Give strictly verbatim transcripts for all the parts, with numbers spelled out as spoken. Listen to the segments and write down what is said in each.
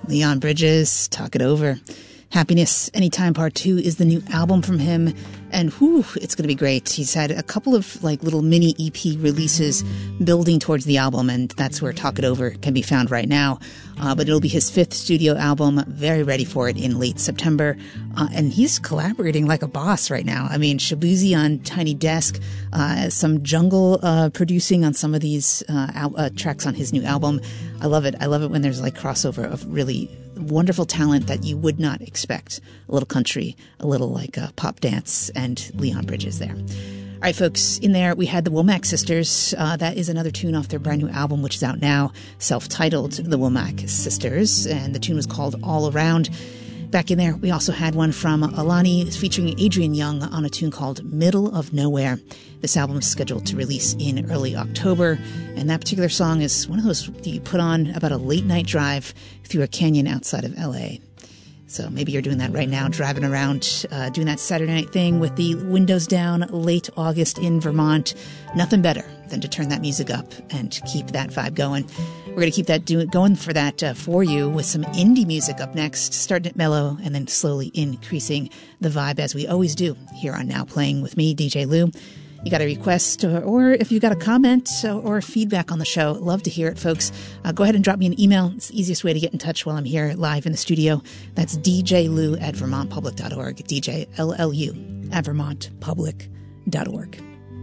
Leon Bridges, Talk It Over. Happiness Anytime Part two is the new album from him, and whew, it's going to be great. He's had a couple of like little mini E P releases building towards the album, and that's where Talk It Over can be found right now. Uh, but it'll be his fifth studio album, very ready for it in late September. Uh, and he's collaborating like a boss right now. I mean, Shabuzi on Tiny Desk, uh, some Jungle uh, producing on some of these uh, al- uh, tracks on his new album. I love it. I love it when there's like crossover of really wonderful talent that you would not expect. A little country, a little like uh, pop dance, and Leon Bridges there. All right, folks, in there we had the Womack Sisters. Uh, that is another tune off their brand new album, which is out now, self-titled The Womack Sisters, and the tune was called All Around. Back in there, we also had one from Alani featuring Adrian Young on a tune called Middle of Nowhere. This album is scheduled to release in early October, and that particular song is one of those that you put on about a late-night drive through a canyon outside of L A. So maybe you're doing that right now, driving around, uh, doing that Saturday night thing with the windows down, late August in Vermont. Nothing better than to turn that music up and keep that vibe going. We're going to keep that do- going for that uh, for you with some indie music up next, starting it mellow and then slowly increasing the vibe as we always do here on Now Playing with me, D J Lou. You got a request, or, or if you got a comment or, or feedback on the show, love to hear it, folks. Uh, go ahead and drop me an email. It's the easiest way to get in touch while I'm here live in the studio. That's d j lu at vermont public dot org, D J L L U at vermont public dot org.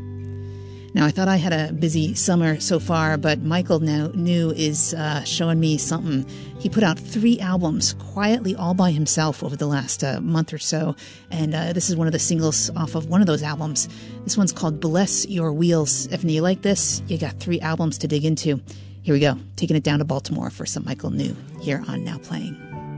Now, I thought I had a busy summer so far, but Michael now, New is uh, showing me something. He put out three albums quietly all by himself over the last uh, month or so, and uh, this is one of the singles off of one of those albums. This one's called Bless Your Wheels. If you like this, you got three albums to dig into. Here we go, taking it down to Baltimore for some Michael New here on Now Playing.